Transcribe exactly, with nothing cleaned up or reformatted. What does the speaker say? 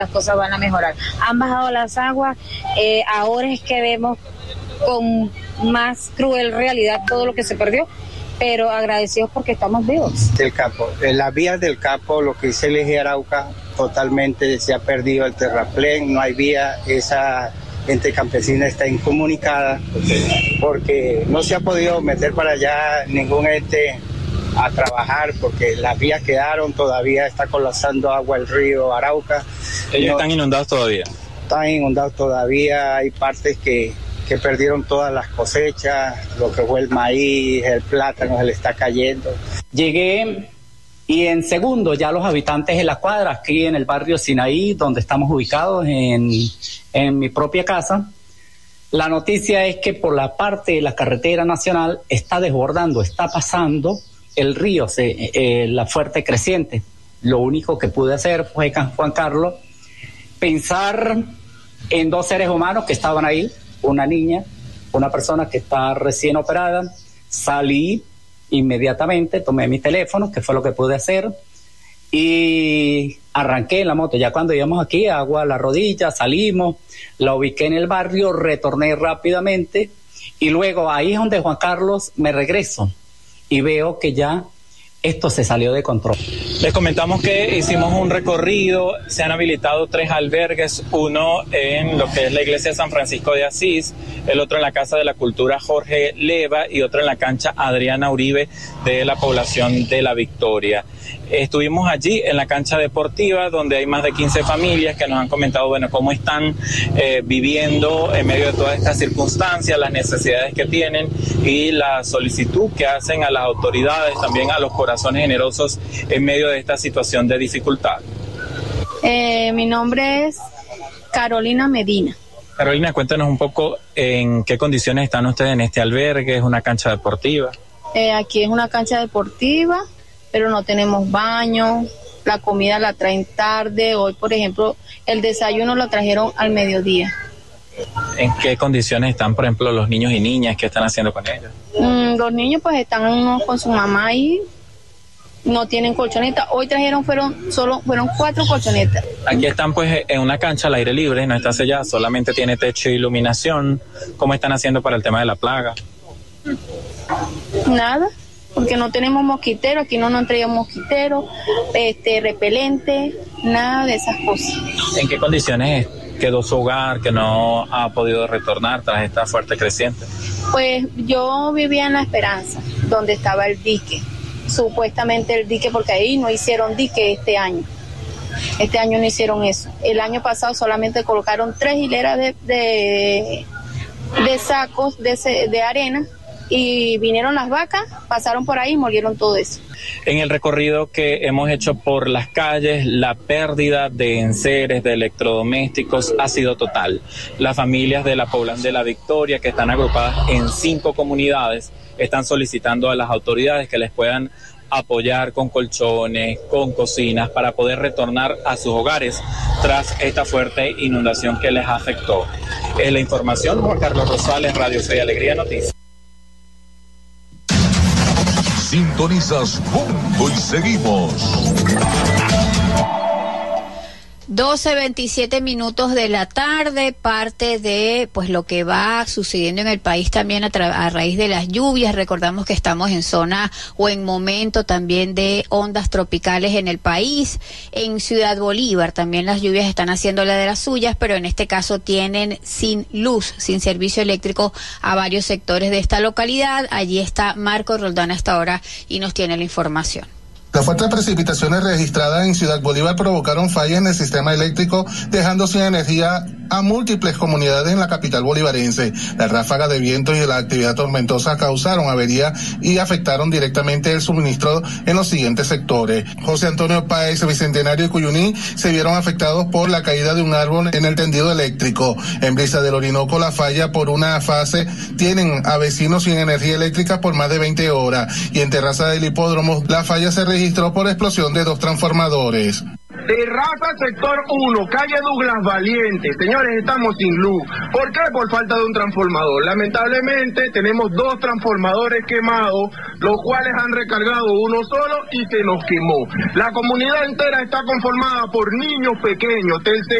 las cosas van a mejorar. Han bajado las aguas, eh, ahora es que vemos con más cruel realidad todo lo que se perdió, pero agradecidos porque estamos vivos. Del Capo, en las vías del Capo, lo que es el eje Arauca, totalmente se ha perdido el terraplén, no hay vía, esa gente campesina está incomunicada porque no se ha podido meter para allá ningún ente a trabajar porque las vías quedaron, todavía está colapsando agua el río Arauca. ¿Ellos no, están inundados todavía? Están inundados todavía, hay partes que, que perdieron todas las cosechas, lo que fue el maíz, el plátano se le está cayendo. Llegué y en segundo ya los habitantes de la cuadra, aquí en el barrio Sinaí, donde estamos ubicados en, en mi propia casa, la noticia es que por la parte de la carretera nacional está desbordando, está pasando el río, se, eh, la fuerte creciente. Lo único que pude hacer fue, Juan Carlos, pensar en dos seres humanos que estaban ahí, una niña, una persona que está recién operada. Salí inmediatamente, tomé mi teléfono, que fue lo que pude hacer, y arranqué en la moto. Ya cuando íbamos aquí, agua a la rodilla, salimos, la ubiqué en el barrio, retorné rápidamente, y luego ahí es donde, Juan Carlos, me regreso y veo que ya esto se salió de control. Les comentamos que hicimos un recorrido, se han habilitado tres albergues, uno en lo que es la iglesia de San Francisco de Asís, el otro en la Casa de la Cultura Jorge Leva y otro en la cancha Adriana Uribe de la población de La Victoria. Estuvimos allí en la cancha deportiva donde hay más de quince familias que nos han comentado, bueno, cómo están eh, viviendo en medio de todas estas circunstancias, las necesidades que tienen y la solicitud que hacen a las autoridades, también a los corazones generosos en medio de esta situación de dificultad. Eh, mi nombre es Carolina Medina. Carolina, cuéntanos un poco en qué condiciones están ustedes en este albergue, es una cancha deportiva. Eh, aquí es una cancha deportiva, pero no tenemos baño, la comida la traen tarde, hoy por ejemplo el desayuno lo trajeron al mediodía. ¿En qué condiciones están, por ejemplo, los niños y niñas? ¿Qué están haciendo con ellos? Mm, los niños pues están unos con su mamá y no tienen colchoneta. Hoy trajeron, fueron solo fueron cuatro colchonetas. Aquí están pues en una cancha al aire libre, no está sellada, solamente tiene techo e iluminación. ¿Cómo están haciendo para el tema de la plaga? Nada, porque no tenemos mosquitero, aquí no nos han traído mosquitero, este, repelente, nada de esas cosas. ¿En qué condiciones quedó su hogar, que no ha podido retornar tras esta fuerte creciente? Pues yo vivía en La Esperanza, donde estaba el dique, supuestamente el dique, porque ahí no hicieron dique este año. Este año no hicieron eso. El año pasado solamente colocaron tres hileras de, de, de sacos de, de arena y vinieron las vacas, pasaron por ahí y molieron todo eso. En el recorrido que hemos hecho por las calles, la pérdida de enseres, de electrodomésticos ha sido total. Las familias de la población de La Victoria, que están agrupadas en cinco comunidades, están solicitando a las autoridades que les puedan apoyar con colchones, con cocinas, para poder retornar a sus hogares tras esta fuerte inundación que les afectó. Es la información, Juan Carlos Rosales, Radio Fe y Alegría Noticias. Sintonizas Punto y seguimos. doce veintisiete minutos de la tarde, parte de pues lo que va sucediendo en el país también a, a raíz de las lluvias. Recordamos que estamos en zona o en momento también de ondas tropicales en el país. En Ciudad Bolívar también las lluvias están haciendo la de las suyas, pero en este caso tienen sin luz, sin servicio eléctrico a varios sectores de esta localidad. Allí está Marco Roldán hasta ahora y nos tiene la información. Las fuertes precipitaciones registradas en Ciudad Bolívar provocaron fallas en el sistema eléctrico, dejando sin energía a múltiples comunidades en la capital bolivarense. Las ráfagas de viento y la actividad tormentosa causaron avería y afectaron directamente el suministro en los siguientes sectores. José Antonio Páez, Bicentenario y Cuyuní se vieron afectados por la caída de un árbol en el tendido eléctrico. En Brisa del Orinoco, la falla por una fase tienen a vecinos sin energía eléctrica por más de veinte horas. Y en Terraza del Hipódromo, la falla se registró registró por explosión de dos transformadores. Terraza sector uno, calle Douglas Valiente. Señores, estamos sin luz. ¿Por qué? Por falta de un transformador. Lamentablemente tenemos dos transformadores quemados, los cuales han recargado uno solo y se nos quemó. La comunidad entera está conformada por niños pequeños.